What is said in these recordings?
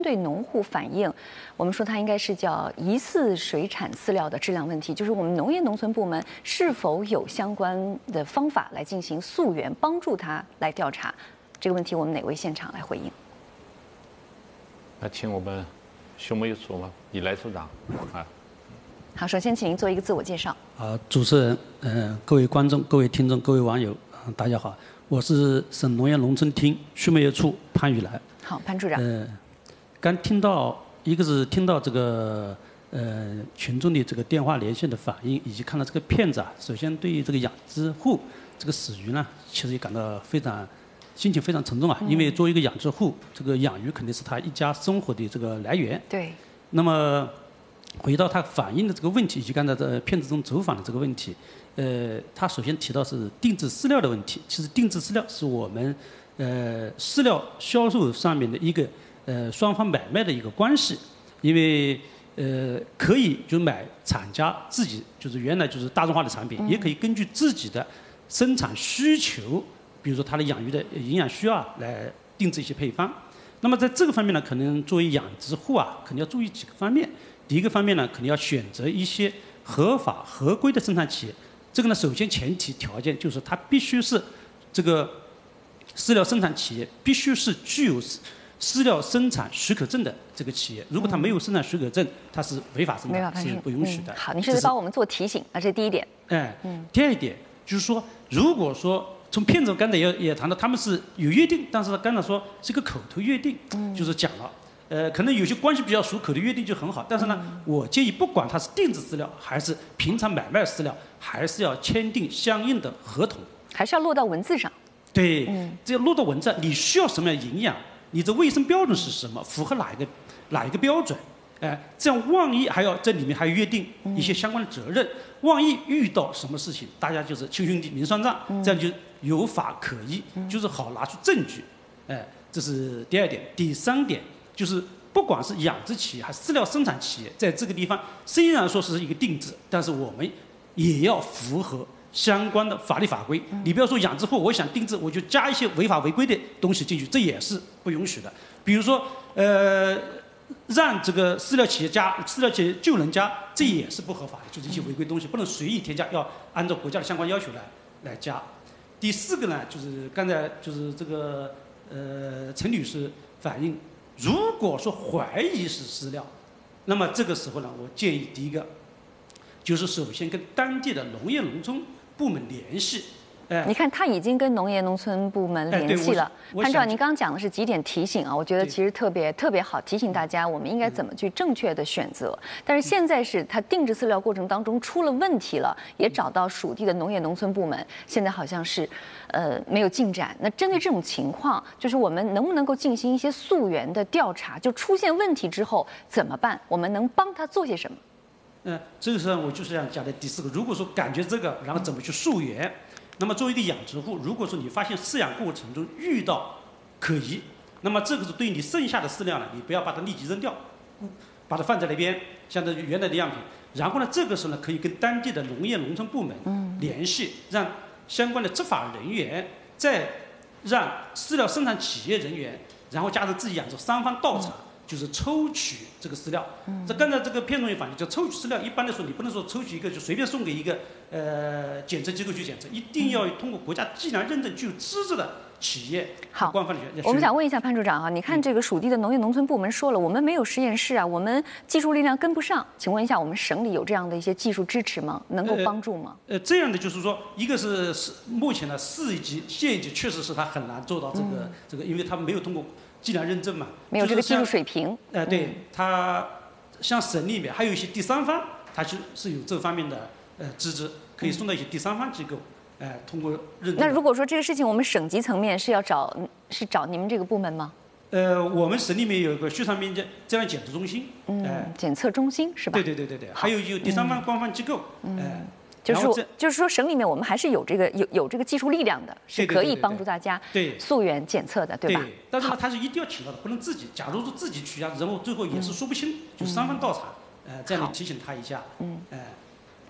对农户反映，我们说它应该是叫疑似水产饲料的质量问题，就是我们农业农村部门是否有相关的方法来进行溯源，帮助他来调查这个问题。我们哪位现场来回应？ 那请我们畜牧业处李来处长啊。 好，首先请您做一个自我介绍。 主持人，各位观众、各位听众、各位网友，大家好，我是省农业农村厅畜牧业处潘宇来。 好，潘处长。 刚听到，一个是听到这个群众的这个电话连线的反应，以及看到这个片子啊，首先对于这个养殖户这个死鱼呢，其实也感到心情非常沉重啊，因为作为一个养殖户，这个养鱼肯定是他一家生活的这个来源。 对。 那么回到他反映的这个问题，以及刚才在片子中走访的这个问题，他首先提到是定制饲料的问题。其实定制饲料是我们饲料销售上面的一个双方买卖的一个关系，因为可以就买厂家自己就是原来就是大众化的产品，也可以根据自己的生产需求，比如说它的养鱼的营养需要来定制一些配方。那么在这个方面呢，可能作为养殖户啊，肯定要注意几个方面。第一个方面呢，肯定要选择一些合法合规的生产企业。这个呢，首先前提条件就是它必须是这个饲料生产企业必须是具有饲料生产许可证的这个企业。如果它没有生产许可证，它是违法生产，是不允许的。 好，您是在帮我们做提醒，这是第一点。 第二一点就是说，如果说从片子刚才也谈到，他们是有约定，但是他刚才说是一个口头约定，就是讲了。可能有些关系比较熟，口头约定就很好。但是呢，我建议不管它是定制饲料还是平常买卖饲料，还是要签订相应的合同， 还是要落到文字上。 对，这要落到文字上，你需要什么样的营养，你的卫生标准是什么，符合哪一个标准？这样万一还要这里面还约定一些相关的责任，万一遇到什么事情，大家就是亲兄弟明算账，这样就有法可依，就是好拿出证据。这是第二点。第三点就是不管是养殖企业还是饲料生产企业，在这个地方虽然说是一个定制，但是我们也要符合相关的法律法规。你不要说养殖户我想定制，我就加一些违法违规的东西进去，这也是不允许的。比如说让这个饲料企业加饲料企业就能加，这也是不合法的，就是一些违规东西不能随意添加，要按照国家的相关要求来加。第四个呢，就是刚才就是这个陈女士反映，如果说怀疑是饲料，那么这个时候呢，我建议第一个就是首先跟当地的农业农村部门联系。 你看，他已经跟农业农村部门联系了。潘处长，您刚刚讲的是几点提醒啊？我觉得其实特别好，提醒大家我们应该怎么去正确的选择。但是现在是他定制饲料过程当中出了问题了，也找到属地的农业农村部门，现在好像是没有进展。那针对这种情况，就是我们能不能够进行一些溯源的调查？就出现问题之后怎么办？我们能帮他做些什么？ 这个时候我就是要讲的第四个。如果说感觉这个，然后怎么去溯源？那么作为一个养殖户，如果说你发现饲养过程中遇到可疑，那么这个是对于你剩下的饲料呢，你不要把它立即扔掉，把它放在那边，相当于原来的样品。然后呢，这个时候呢，可以跟当地的农业农村部门联系，让相关的执法人员，再让饲料生产企业人员，然后加上自己养殖三方到场。就是抽取这个饲料，这刚才这个片中也反映，就抽取饲料，一般来说你不能说抽取一个就随便送给一个检测机构去检测，一定要通过国家计量认证具有资质的企业。 好， 官方的我们想问一下潘处长啊，你看这个属地的农业农村部门说了，我们没有实验室啊，我们技术力量跟不上，请问一下，我们省里有这样的一些技术支持吗？能够帮助吗？ 这样的就是说，一个是目前的市一级、县一级确实是它很难做到这个，因为它没有通过计量认证嘛， 没有这个技术水平。 对，它像省里面还有一些第三方，它是有这方面的资质，可以送到一些第三方机构，通过认证。 那如果说这个事情我们省级层面是要找你们这个部门吗？ 我们省里面有个畜产面积质量检测中心， 检测中心是吧？ 对，还有第三方官方机构， 就是说，省里面我们还是有这个技术力量的，是可以帮助大家溯源检测的，对吧？ 但是呢，他是一定要请到的，不能自己。假如说自己取下，然后最后也是说不清，就三方到场，这样你提醒他一下。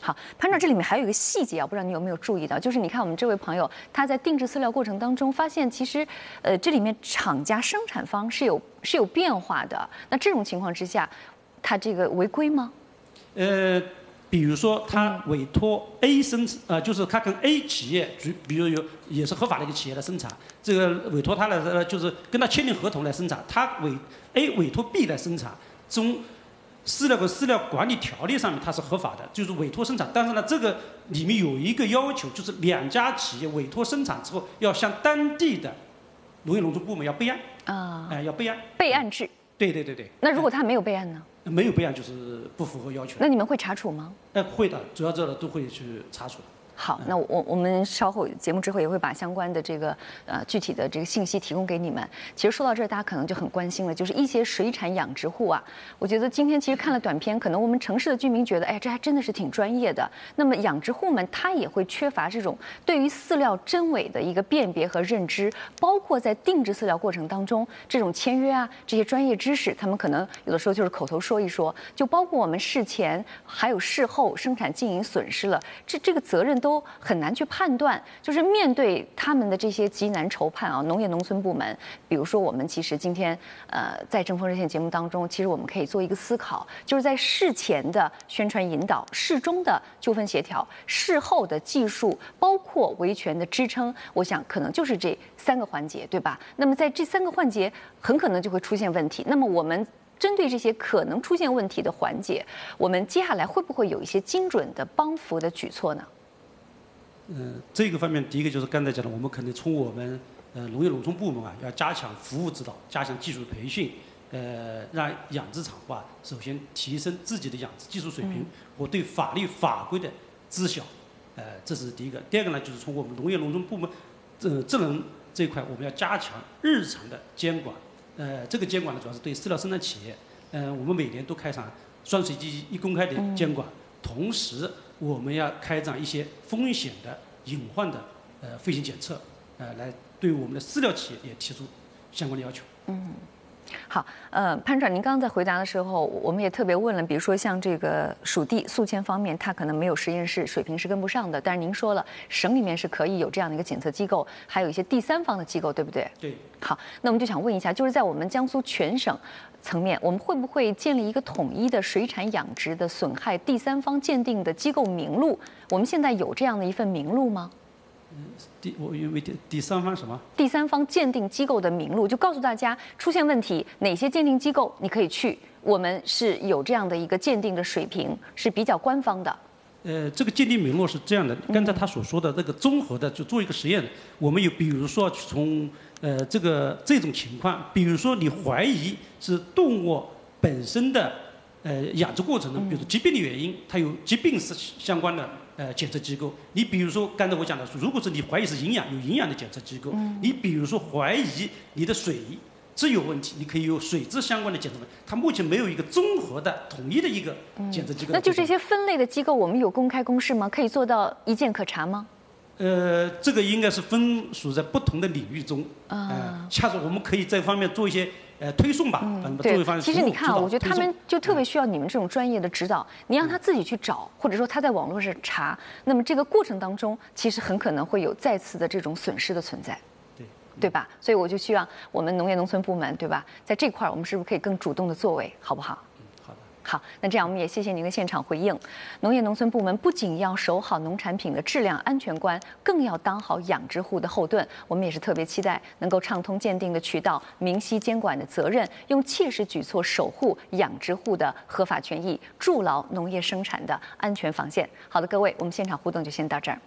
好，潘长，这里面还有一个细节啊，不知道你有没有注意到，就是你看我们这位朋友他在定制饲料过程当中发现，其实这里面厂家生产方是有变化的。那这种情况之下，他这个违规吗？ 比如说他委托 A 生产，就是他跟 A 企业，比如也是合法的一个企业来生产，这个委托他来就是跟他签订合同来生产，他A 委托 B 来生产，从饲料和饲料管理条例上面它是合法的，就是委托生产。但是呢，这个里面有一个要求，就是2家企业委托生产之后，要向当地的农业农村部门要备案啊，要备案。备案制。 对。 那如果他没有备案呢？ 没有备案就是不符合要求。 那你们会查处吗？ 会的，主要这都会去查处。 好，那我们稍后节目之后也会把相关的这个具体的这个信息提供给你们。其实说到这儿，大家可能就很关心了，就是一些水产养殖户啊，我觉得今天其实看了短片，可能我们城市的居民觉得，哎，这还真的是挺专业的。那么养殖户们他也会缺乏这种对于饲料真伪的一个辨别和认知，包括在定制饲料过程当中这种签约啊这些专业知识，他们可能有的时候就是口头说一说，就包括我们事前还有事后生产经营损失了，这个责任都很难去判断，就是面对他们的这些急难愁盼啊，农业农村部门，比如说我们其实今天在正风热线节目当中，其实我们可以做一个思考，就是在事前的宣传引导、事中的纠纷协调、事后的技术，包括维权的支撑，我想可能就是这3个环节，对吧？那么在这3个环节，很可能就会出现问题。那么我们针对这些可能出现问题的环节，我们接下来会不会有一些精准的帮扶的举措呢？ 这个方面，第一个就是刚才讲的，我们肯定从我们农业农村部门啊，要加强服务指导，加强技术培训，让养殖场首先提升自己的养殖技术水平和对法律法规的知晓，这是第一个。第二个呢，就是从我们农业农村部门智能这一块，我们要加强日常的监管。这个监管呢，主要是对饲料生产企业，我们每年都开展双随机一公开的监管，同时我们要开展一些风险的隐患的飞行检测，来对我们的饲料企业也提出相关的要求。 好，潘处长，您刚刚在回答的时候，我们也特别问了，比如说像这个属地宿迁方面，它可能没有实验室，水平是跟不上的。但是您说了，省里面是可以有这样的一个检测机构，还有一些第三方的机构，对不对？ 对。 好，那我们就想问一下，就是在我们江苏全省层面，我们会不会建立一个统一的水产养殖的损害第三方鉴定的机构名录？我们现在有这样的一份名录吗？ 我以为第三方什么？ 第三方鉴定机构的名录，就告诉大家出现问题，哪些鉴定机构你可以去，我们是有这样的一个鉴定的水平，是比较官方的。 这个鉴定名录是这样的，刚才他所说的这个综合的，就做一个实验，我们有比如说从这种情况，比如说你怀疑是动物本身的养殖过程中，比如说疾病的原因，它有疾病是相关的检测机构。你比如说刚才我讲的，如果是你怀疑是营养，有营养的检测机构。你比如说怀疑你的水质有问题，你可以有水质相关的检测。它目前没有一个综合的统一的一个检测机构。 那就这些分类的机构，我们有公开公示吗？可以做到一键可查吗？ 这个应该是分属在不同的领域中，下次我们可以这方面做一些推送吧， 对，其实你看啊，我觉得他们就特别需要你们这种专业的指导。你让他自己去找，或者说他在网络上查，那么这个过程当中，其实很可能会有再次的这种损失的存在，对吧？所以我就希望我们农业农村部门，对吧，在这块我们是不是可以更主动的作为，好不好？好，那这样我们也谢谢您的现场回应。农业农村部门不仅要守好农产品的质量安全关，更要当好养殖户的后盾。我们也是特别期待能够畅通鉴定的渠道，明晰监管的责任，用切实举措守护养殖户的合法权益，筑牢农业生产的安全防线。好的，各位，我们现场互动就先到这儿。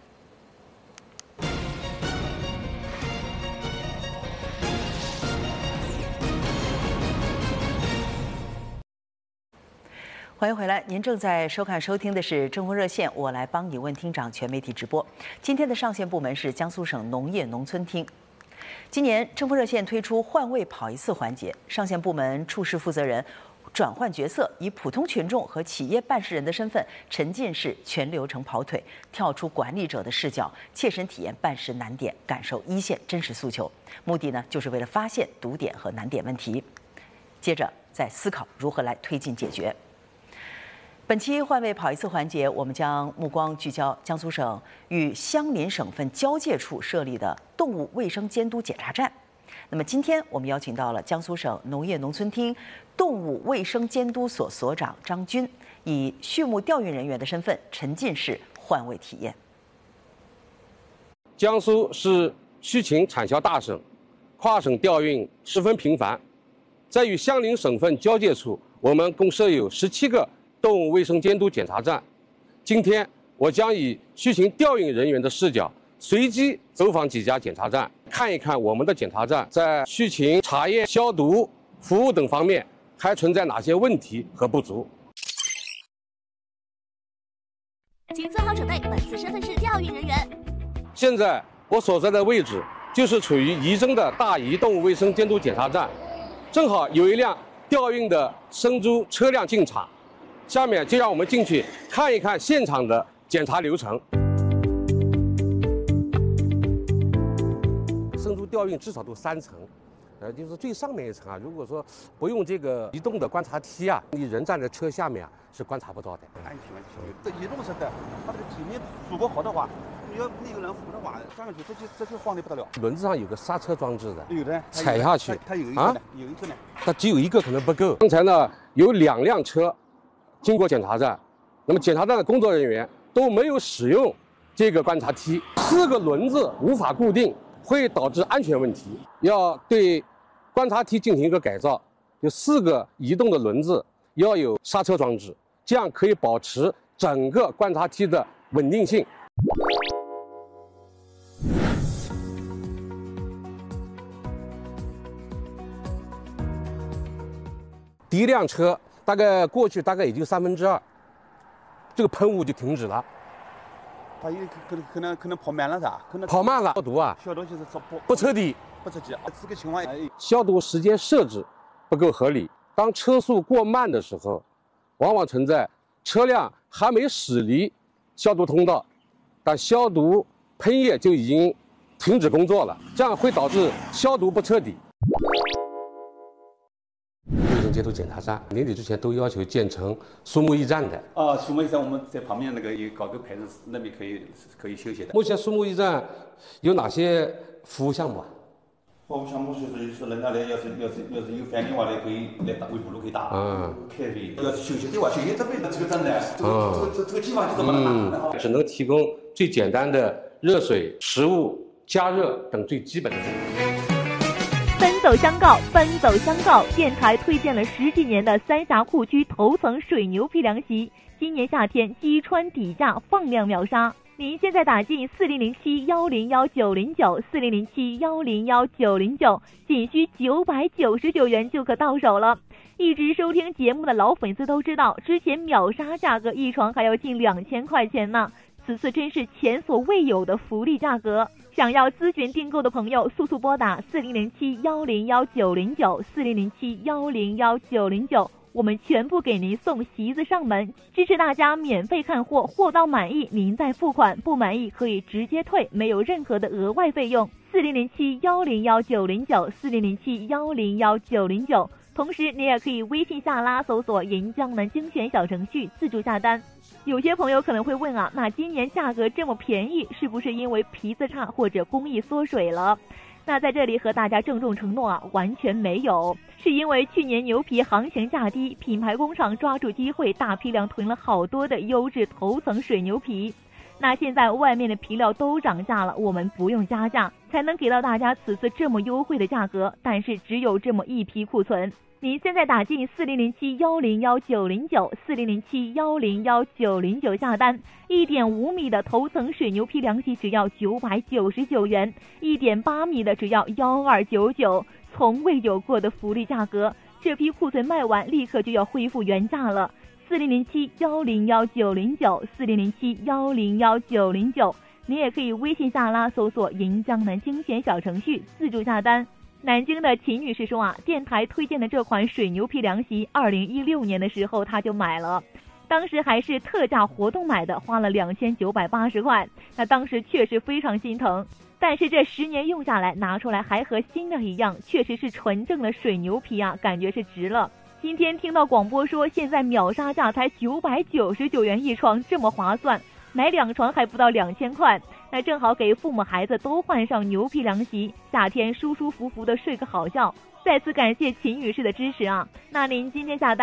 欢迎回来，您正在收看收听的是正风热线，我来帮你问厅长全媒体直播。今天的上线部门是江苏省农业农村厅。今年正风热线推出换位跑一次环节，上线部门处室负责人转换角色，以普通群众和企业办事人的身份，沉浸式全流程跑腿，跳出管理者的视角，切身体验办事难点，感受一线真实诉求。目的呢，就是为了发现堵点和难点问题，接着再思考如何来推进解决。 本期换位跑一次环节，我们将目光聚焦江苏省与相邻省份交界处设立的动物卫生监督检查站。那么今天我们邀请到了江苏省农业农村厅动物卫生监督所所长张军，以畜牧调运人员的身份沉浸式换位体验。 江苏是畜禽产销大省，跨省调运十分频繁，在与相邻省份交界处，我们共设有17个动物卫生监督检查站。今天我将以畜禽调运人员的视角，随机走访几家检查站，看一看我们的检查站在畜禽查验、消毒、服务等方面还存在哪些问题和不足。 请做好准备，本次身份是调运人员。 现在我所在的位置就是处于仪征的大邑动物卫生监督检查站，正好有一辆调运的生猪车辆进场。下面就让我们进去看一看现场的检查流程。生猪调运至少都3层，就是最上面一层啊，如果说不用这个移动的观察梯啊，你人站在车下面啊是观察不到的。 安全。这移动式的，它这个体面如果好的话，你要那个人扶的话，上面去这就晃得不得了。轮子上有个刹车装置的， 有的， 踩下去， 它有一个呢，有一个呢。 它只有一个可能不够。刚才呢有2辆车经过检查站，那么检查站的工作人员都没有使用这个观察梯，4个轮子无法固定，会导致安全问题。要对观察梯进行一个改造，有4个移动的轮子要有刹车装置，这样可以保持整个观察梯的稳定性。第一辆车过去大概也就2/3，这个喷雾就停止了。 它有可能跑慢了噻， 跑慢了。消毒啊， 消毒就是不彻底， 这个情况。 消毒时间设置不够合理，当车速过慢的时候，往往存在车辆还没驶离消毒通道，但消毒喷液就已经停止工作了，这样会导致消毒不彻底。卫生监督检查站年底之前都要求建成畜牧驿站的。 畜牧驿站我们在旁边那个有搞个牌子，那边可以休息的。 目前畜牧驿站有哪些服务项目啊？ 服务项目就是人家来要是有饭的话呢，可以来打微波炉可以打。开水要是休息的话，休息这边这个站呢，这个地方就这么大， 只能提供最简单的热水、食物、加热等最基本的服务。 奔走相告，奔走相告！电台推荐了10几年的三峡库区头层水牛皮凉席，今年夏天击穿底价，放量秒杀。您现在打进4007-101-909，4007-101-909，仅需999元就可到手了。一直收听节目的老粉丝都知道，之前秒杀价格一床还要近2000块钱呢，此次真是前所未有的福利价格。想要咨询订购的朋友，速速拨打4007-101-909，4007-101-909，我们全部给您送席子上门，支持大家免费看货，货到满意您再付款，不满意可以直接退，没有任何的额外费用。4007-101-909，4007-101-909。同时你也可以微信下拉搜索银江南精选小程序自助下单。有些朋友可能会问啊，那今年价格这么便宜，是不是因为皮子差或者工艺缩水了？那在这里和大家郑重承诺啊，完全没有，是因为去年牛皮行情价低，品牌工厂抓住机会大批量囤了好多的优质头层水牛皮。那现在外面的皮料都涨价了，我们不用加价，才能给到大家此次这么优惠的价格，但是只有这么一批库存。您现在打进4007-101-909， 4007-101-909下单，1.5米的头层水牛皮凉席只要999元，1.8米的只要1299，从未有过的福利价格。这批库存卖完，立刻就要恢复原价了。4007-101-909， 4007-101-909，你也可以微信下拉搜索银江南精选小程序自助下单。南京的秦女士说啊，电台推荐的这款水牛皮凉席2016年的时候她就买了，当时还是特价活动买的，花了2980块，那当时确实非常心疼，但是这10年用下来，拿出来还和新的一样，确实是纯正的水牛皮啊，感觉是值了。 今天听到广播说现在秒杀价才999元一床，这么划算，买2床还不到2000块，那正好给父母孩子都换上牛皮凉席，夏天舒舒服服的睡个好觉。再次感谢秦女士的支持啊！那您今天下单